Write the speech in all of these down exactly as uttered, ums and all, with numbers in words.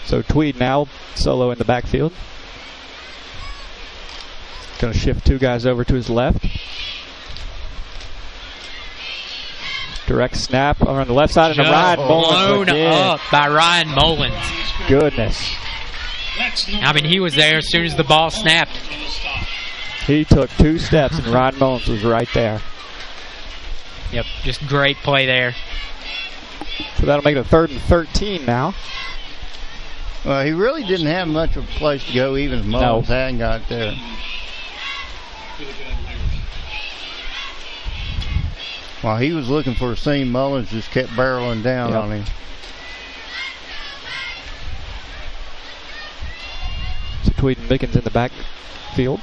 So Tweed now solo in the backfield. Going to shift two guys over to his left. Direct snap on the left side, and Just a Ryan Mullins blown up by Ryan Mullins. Goodness. I mean, he was there as soon as the ball snapped. He took two steps, and Ryan Mullins was right there. Yep, just great play there. So that'll make it a third and thirteen now. Well, he really didn't have much of a place to go, even if Mullins No. hadn't got there. While he was looking for a seam, Mullins just kept barreling down Yep. on him. So Tweed and Mickens in the backfield.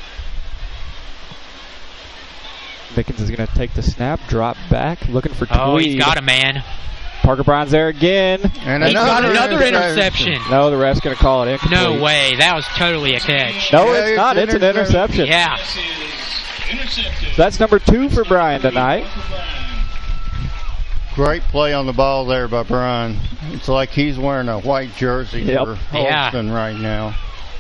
Mickens is going to take the snap, drop back, looking for Tweed. Oh, he's got a man. Parker Brown's there again. And He's got another another interception. interception. No, the ref's going to call it incomplete. No way. That was totally a catch. No, Yeah, it's it's not. It's an interception. interception. Yeah. So that's number two for Brian tonight. Great play on the ball there by Brian. It's like he's wearing a white jersey Yep. for Yeah. Holston right now.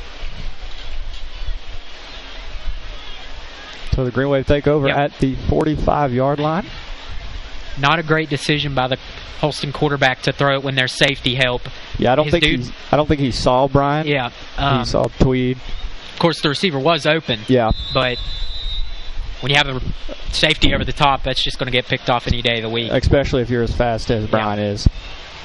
So the Green Wave take over Yep. at the forty-five-yard line. Not a great decision by the Holston quarterback to throw it when there's safety help. Yeah, I don't His think dude- he's, I don't think he saw Brian. Yeah. Um, he saw Tweed. Of course, the receiver was open. Yeah. But when you have a safety over the top, that's just going to get picked off any day of the week. Especially if you're as fast as Brian Yeah. is.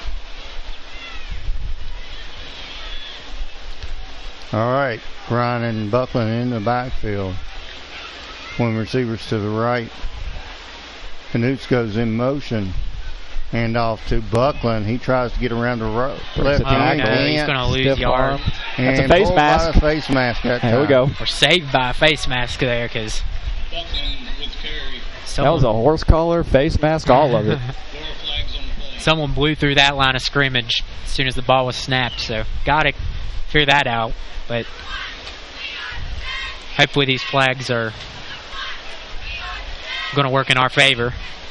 All right, Brian and Buckland in the backfield. One receivers to the right. Canutes goes in motion. Hand off to Buckland. He tries to get around the ro- left it Oh, back. end. no, he's Can't. going to lose Stiff yard. arm. And That's a face pulled by mask. a face mask that There we time. go. We're saved by a face mask there because That was a horse collar, face mask, all of it. someone blew through that line of scrimmage as soon as the ball was snapped. So got to figure that out. But hopefully these flags are going to work in our favor.